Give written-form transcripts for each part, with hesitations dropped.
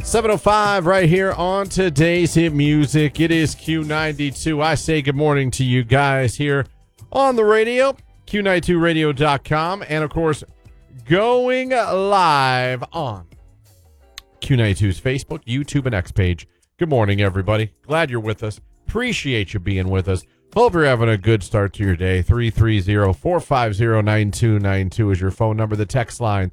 7:05 right here on today's hit music. It is Q92. I say good morning to you guys here on the radio, Q92radio.com, and of course, going live on Q92's Facebook, YouTube, and X page. Good morning, everybody. Glad you're with us. Appreciate you being with us. Hope you're having a good start to your day. 330-450-9292 is your phone number. The text line,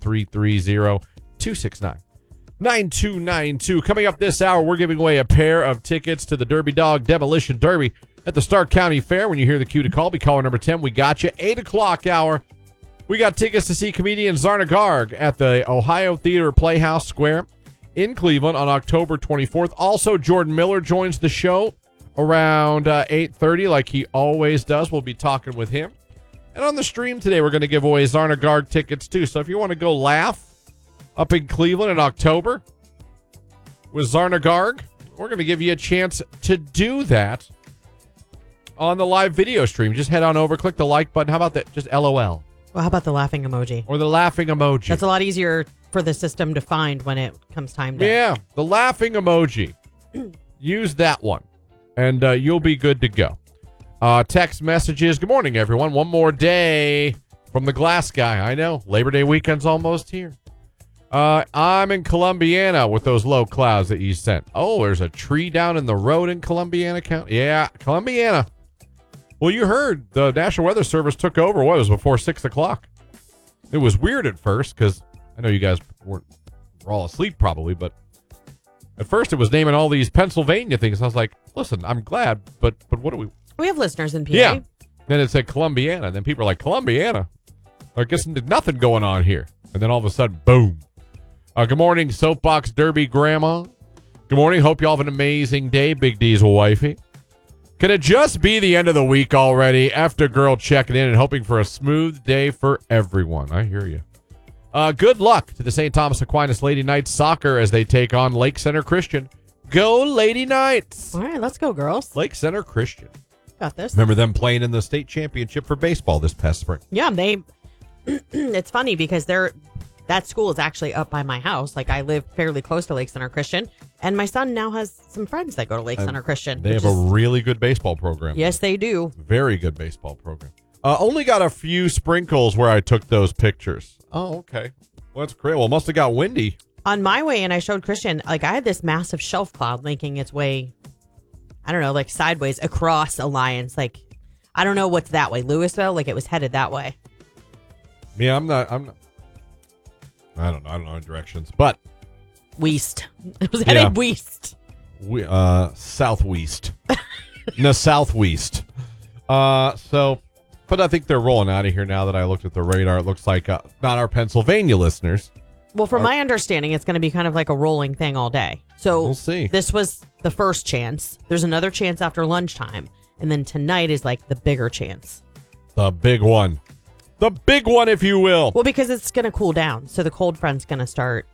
330-269-9292. Coming up this hour, we're giving away a pair of tickets to the Derby Dog Demolition Derby at the Stark County Fair. When you hear the cue to call, be caller number 10. We got you. 8 o'clock hour. We got tickets to see comedian Zarna Garg at the Ohio Theater Playhouse Square in Cleveland on October 24th. Also, Jordan Miller joins the show around 8:30 like he always does. We'll be talking with him. And on the stream today, we're going to give away Zarna Garg tickets too. So if you want to go laugh up in Cleveland in October with Zarna Garg, we're going to give you a chance to do that on the live video stream. Just head on over, click the like button. How about that? Just LOL. Well, how about the laughing emoji? Or the laughing emoji. That's a lot easier for the system to find when it comes time to. Yeah, the laughing emoji. Use that one, and you'll be good to go. Text messages. Good morning, everyone. One more day from the glass guy. I know. Labor Day weekend's almost here. I'm in Columbiana with those low clouds that you sent. Oh, there's a tree down in the road in Columbiana County. Yeah, Columbiana. Well, you heard the National Weather Service took over. What, it was before 6 o'clock. It was weird at first because I know you guys were all asleep probably, but at first it was naming all these Pennsylvania things. I was like, listen, I'm glad, but what do we... We have listeners in PA. Yeah. Then it said Columbiana. And then people are like, Columbiana? I guess there's nothing going on here. And then all of a sudden, boom. Good morning, Soapbox Derby Grandma. Good morning. Hope you all have an amazing day, Big Diesel Wifey. Could it just be the end of the week already? After girl checking in and hoping for a smooth day for everyone. I hear you. Good luck to the St. Thomas Aquinas Lady Knights soccer as they take on Lake Center Christian. Go Lady Knights. All right, let's go, girls. Lake Center Christian. Got this. Remember them playing in the state championship for baseball this past spring? Yeah, they. It's funny because that school is actually up by my house. Like, I live fairly close to Lake Center Christian, and my son now has some friends that go to Lake Center Christian. They have a really good baseball program. Yes, they do. Very good baseball program. Only got a few sprinkles where I took those pictures. Oh, okay. Well, that's great. Well, it must have got windy. On my way, and I showed Christian, like, I had this massive shelf cloud making its way, I don't know, like sideways across Alliance. Like, I don't know what's that way. Louisville, like it was headed that way. Yeah, I'm not. I don't know directions, but West. It was headed west. Southwest. No, southwest. But I think they're rolling out of here now that I looked at the radar. It looks like not our Pennsylvania listeners. Well, from my understanding, it's going to be kind of like a rolling thing all day. So we'll see. This was the first chance. There's another chance after lunchtime. And then tonight is like the bigger chance. The big one. The big one, if you will. Well, because it's going to cool down. So the cold front's going to start,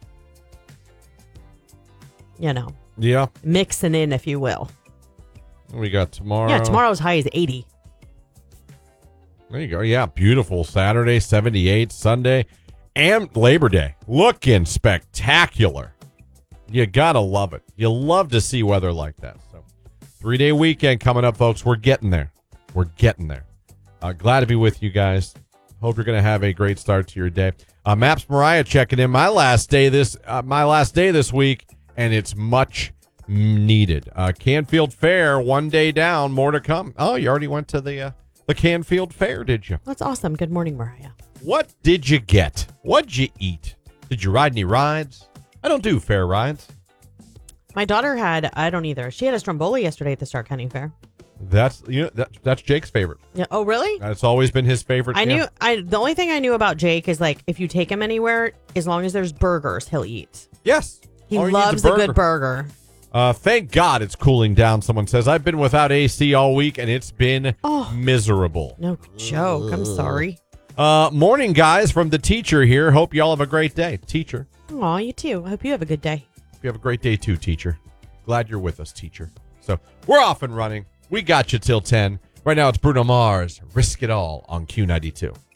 Yeah. mixing in, if you will. We got tomorrow. Yeah, tomorrow's high is 80. There you go. Yeah, beautiful. Saturday, 78. Sunday, and Labor Day. Looking spectacular. You got to love it. You love to see weather like that. So, 3-day weekend coming up, folks. We're getting there. We're getting there. Glad to be with you guys. Hope you're going to have a great start to your day. Maps Mariah checking in. My last day this week, and it's much needed. Canfield Fair, 1 day down, more to come. Oh, you already went to the Canfield Fair, did you? That's awesome. Good morning, Mariah. What did you get? What'd you eat? Did you ride any rides? I don't do fair rides. My daughter I don't either. She had a Stromboli yesterday at the Stark County Fair. That's Jake's favorite. Yeah. Oh, really? That's always been his favorite. The only thing I knew about Jake is, like, if you take him anywhere, as long as there's burgers, he'll eat. Yes. He loves a good burger. Thank God it's cooling down, someone says. I've been without AC all week, and it's been miserable. No joke. I'm sorry. Morning, guys, from the teacher here. Hope you all have a great day. Teacher. Aw, you too. I hope you have a good day. You have a great day, too, teacher. Glad you're with us, teacher. So we're off and running. We got you till 10. Right now, it's Bruno Mars. Risk It All on Q92.